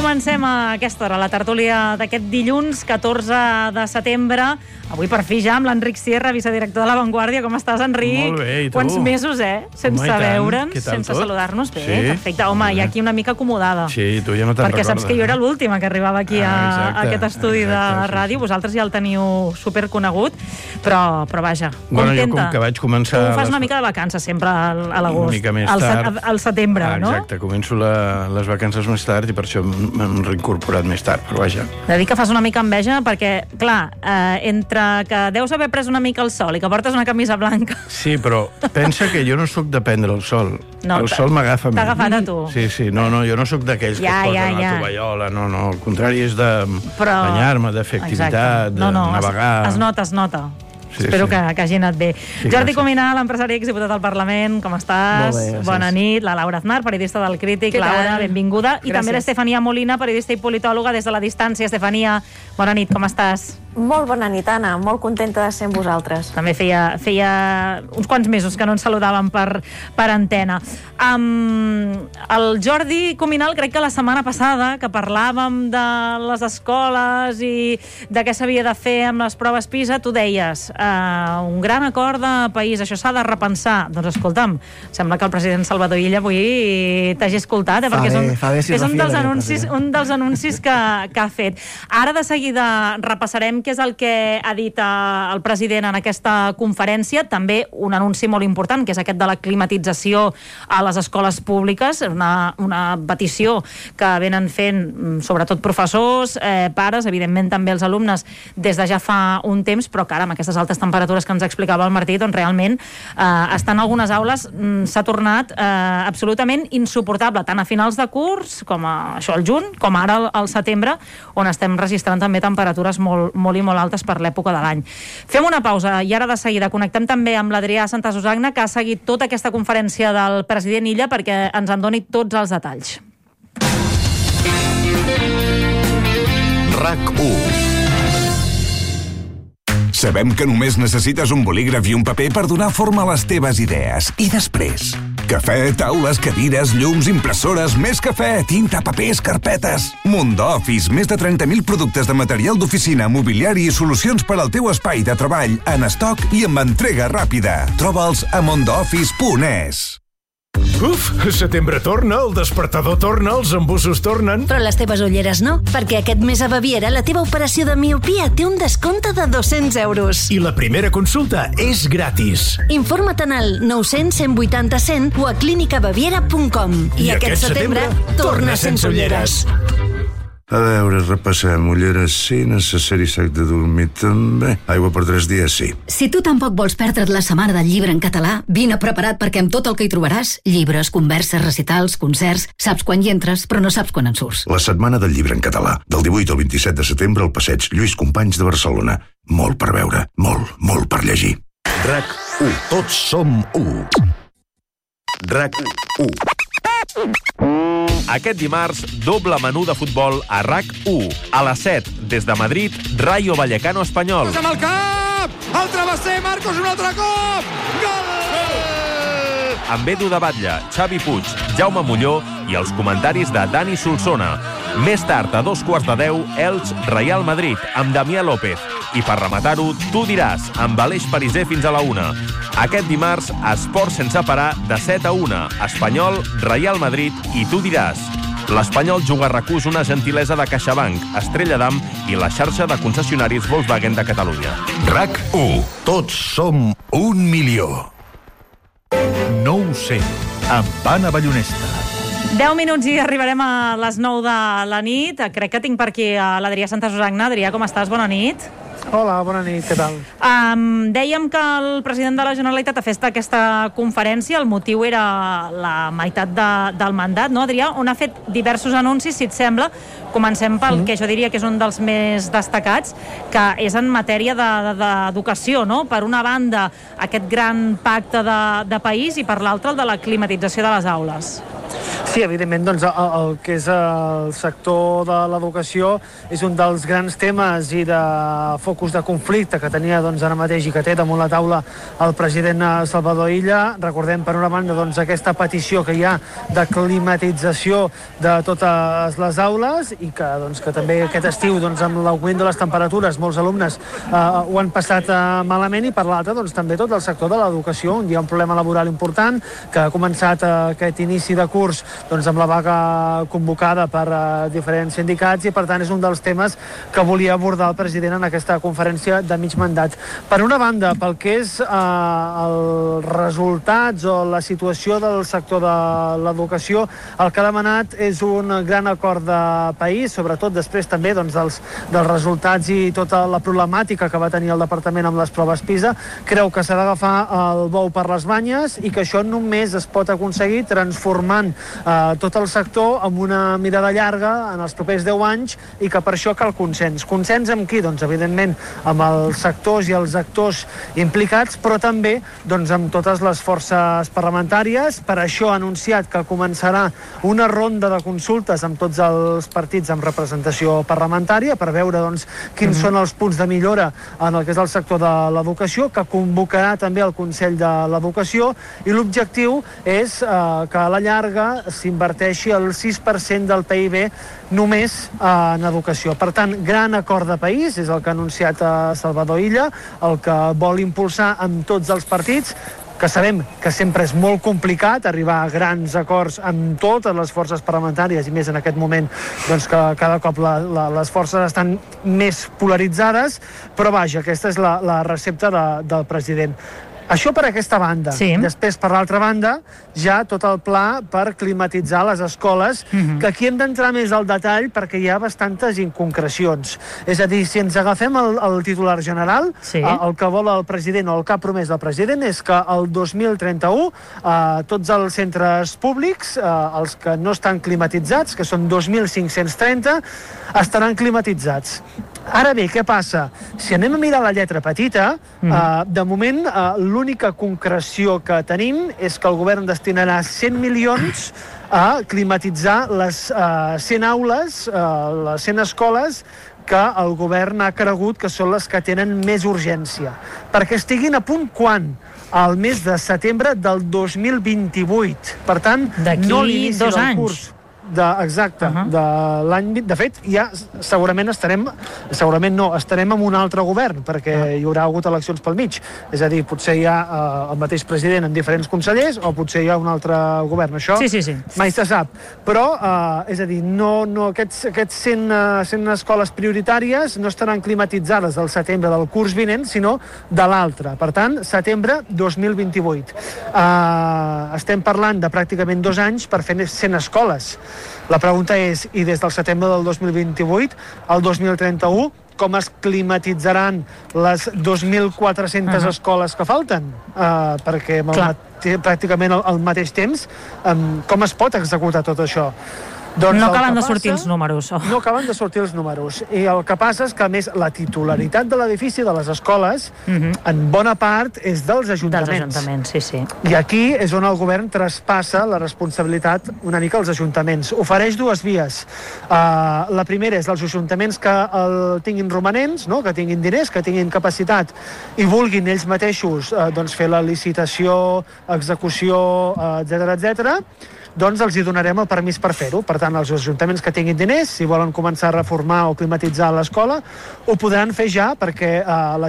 Comencem a aquesta hora, la tertúlia d'aquest dilluns 14 de setembre. Avui per fi ja amb l'Enric Sierra, vicedirector de La Vanguardia. Com estàs, Enric? Molt bé, i tu? Quants mesos, sense veure'ns, sense tot? saludar-nos. Bé, Sí. perfecte. Home, hi ha aquí una mica acomodada. Sí, tu ja no te'n Perquè recordes. saps que jo era l'última que arribava aquí a exacte, aquest estudi de ràdio. Vosaltres ja el teniu superconegut, però vaja, Bueno, jo contenta. com que vaig començar... Tu fas una mica de vacances sempre a l'agost. Una mica més tard. Al setembre, no? Exacte, començo les vacances més tard i per això m'hem reincorporat més tard, però vaja. He de dir que fas una mica enveja perquè, clar, entre que deus haver pres una mica el sol i que portes una camisa blanca... Sí, però pensa que jo no sóc de prendre el sol. No, el sol m'agafa a mi. T'ha agafat a tu. Sí, no, jo no sóc d'aquells que es posen a la tovallola, no. Al contrari, és de banyar-me, de fer activitat, de navegar... Es nota. Sí, Espero sí. que hagi anat bé. Sí, Jordi gràcies. Cominal, empresari exdiputat al Parlament, com estàs? Molt bé, gràcies. Bona nit. La Laura Aznar, periodista del Crític. Laura, benvinguda. I també l'Estefania Molina, periodista i politòloga des de la distància. Estefania, bona nit, com estàs? Molt bona nit, Anna. Molt contenta de ser amb vosaltres. També feia uns quants mesos que no ens saludàvem per antena. El Jordi Cominal, crec que la setmana passada, que parlàvem de les escoles i de què s'havia de fer amb les proves PISA, tu deies, un gran acord de país, això s'ha de repensar. Doncs escolta'm, sembla que el president Salvador Illa avui t'hagi escoltat, perquè és un dels anuncis que ha fet. Ara de seguida repassarem què és el que ha dit el president en aquesta conferència, també un anunci molt important, que és aquest de la climatització a les escoles públiques, una petició que venen fent sobretot professors, pares, evidentment també els alumnes, des de ja fa un temps, però que ara amb aquestes altes temperatures que ens explicava el Martí, doncs realment estar en algunes aules s'ha tornat absolutament insuportable, tant a finals de curs, com això al juny, com ara al setembre, on estem registrant també temperatures molt i molt altes per l'època de l'any. Fem una pausa i ara de seguida connectem també amb l'Adrià Santasusagna, que ha seguit tota aquesta conferència del president Illa perquè ens en doni tots els detalls. RAC1. Sabem que només necessites un bolígraf i un paper per donar forma a les teves idees. I després? Cafè, taules, cadires, llums, impressores, més cafè, tinta, papers, carpetes. Mundo Office, més de 30.000 productes de material d'oficina, mobiliari i solucions per al teu espai de treball en estoc i amb entrega ràpida. Troba'ls a mondooffice.es. Uf, setembre torna, el despertador torna, els embussos tornen. Però les teves ulleres no, perquè aquest mes a Baviera la teva operació de miopia té un descompte de 200 euros. I la primera consulta és gratis. Informa't al 900 180 100 o a clinicabaviera.com. I aquest setembre torna sense ulleres. A veure, repassem. Ulleres sí, necessari sac de dormir també. Aigua per 3 dies sí. Si tu tampoc vols perdre't la setmana del llibre en català, vine preparat perquè amb tot el que hi trobaràs, llibres, converses, recitals, concerts, saps quan hi entres, però no saps quan en surts. La setmana del llibre en català, del 18 al 27 de setembre al passeig Lluís Companys de Barcelona. Molt per veure, molt per llegir. RAC1. Tots som u. RAC1. Aquest dimarts, doble menú de futbol a RAC1. A les 7, des de Madrid, Rayo Vallecano Espanyol. Amb el cap! El travesser, Marcos, un altre cop! Gol! Amb Edu de Batlle, Xavi Puig, Jaume Molló i els comentaris de Dani Solsona. Més tard, a 2:15, Elx Real Madrid, amb Damià López. I per rematar-ho, tu diràs, amb Aleix Pariser fins a la 1. Aquest dimarts, esport sense parar, de 7 a 1. Espanyol, Real Madrid i tu diràs. L'Espanyol juga a RAC1 una gentilesa de CaixaBank, Estrella d'Am i la xarxa de concessionaris Volkswagen de Catalunya. RAC1. Tots som 1 milió. No ho sé, amb Anna Ballonesta. 10 minuts i arribarem a les 9 de la nit. Crec que tinc per aquí l'Adrià Santasusagna. Adrià, com estàs? Bona nit. Hola, bona nit, què tal? Dèiem que el president de la Generalitat ha fet aquesta conferència, el motiu era la meitat del mandat, no, Adrià? On ha fet diversos anuncis, si et sembla. Comencem pel que jo diria que és un dels més destacats, que és en matèria d'educació, no? Per una banda, aquest gran pacte de país i per l'altra el de la climatització de les aules. Sí, evidentment, doncs, el que és el sector de l'educació és un dels grans temes i de focus de conflicte que tenia doncs, ara mateix i que té damunt la taula el president Salvador Illa. Recordem, per una banda, doncs, aquesta petició que hi ha de climatització de totes les aules i que, doncs, que també aquest estiu, doncs, amb l'augment de les temperatures, molts alumnes ho han passat malament, i per l'altra, doncs, també tot el sector de l'educació, on hi ha un problema laboral important que ha començat aquest inici de curs doncs, amb la vaga convocada per diferents sindicats, i per tant és un dels temes que volia abordar el president en aquesta conferència de mig mandat. Per una banda, pel que és els resultats o la situació del sector de l'educació, el que ha demanat és un gran acord de país, sobretot després també doncs, dels resultats i tota la problemàtica que va tenir el departament amb les proves PISA. Creu que s'ha d'agafar el bou per les banyes i que això només es pot aconseguir transformant tot el sector amb una mirada llarga en els propers 10 anys, i que per això cal consens. Consens amb qui? Doncs, evidentment, amb els sectors i els actors implicats, però també doncs, amb totes les forces parlamentàries. Per això ha anunciat que començarà una ronda de consultes amb tots els partits amb representació parlamentària per veure doncs, quins són els punts de millora en el que és el sector de l'educació, que convocarà també el Consell de l'Educació, i l'objectiu és que a la llarga s'inverteixi el 6% del PIB només en educació. Per tant, gran acord de país, és el que ha anunciat Salvador Illa, el que vol impulsar amb tots els partits, que sabem que sempre és molt complicat arribar a grans acords amb totes les forces parlamentàries, i més en aquest moment doncs, que cada cop les forces estan més polaritzades, però vaja, aquesta és la recepta del president. Això per aquesta banda. Sí. Després, per l'altra banda, ja tot el pla per climatitzar les escoles, que aquí hem d'entrar més al detall perquè hi ha bastantes inconcrecions. És a dir, si ens agafem el titular general, el que vol el president o el que ha promès el president és que el 2031 tots els centres públics, els que no estan climatitzats, que són 2.530, estaran climatitzats. Ara bé, què passa? Si anem a mirar la lletra petita, de moment l'única concreció que tenim és que el govern destinarà 100 milions a climatitzar les 100 aules, les 100 escoles que el govern ha cregut que són les que tenen més urgència. Perquè estiguin a punt quan? Al mes de setembre del 2028. Per tant, no l'inici del curs. Exacte, de l'any... De fet, ja segurament estarem amb un altre govern, perquè hi haurà hagut eleccions pel mig. És a dir, potser hi ha el mateix president amb diferents consellers, o potser hi ha un altre govern. Això mai se sap. Però, és a dir, aquests 100 escoles prioritàries no estaran climatitzades al setembre del curs vinent, sinó de l'altre. Per tant, setembre 2028. Estem parlant de pràcticament 2 anys per fer 100 escoles. La pregunta és, i des del setembre del 2028 al 2031, com es climatitzaran les 2.400 escoles que falten? Perquè pràcticament al mateix temps, com es pot executar tot això? No acaben de sortir els números. No acaben de sortir els números. I el que passa és que, a més, la titularitat de l'edifici de les escoles, en bona part, és dels ajuntaments. I aquí és on el govern traspassa la responsabilitat una mica als ajuntaments. Ofereix 2 vies. La primera és els ajuntaments que el tinguin romanents, que tinguin diners, que tinguin capacitat i vulguin ells mateixos fer la licitació, execució, etc., doncs els hi donarem el permís per fer-ho. Per tant, els ajuntaments que tinguin diners, si volen començar a reformar o climatitzar l'escola, ho podran fer ja, perquè la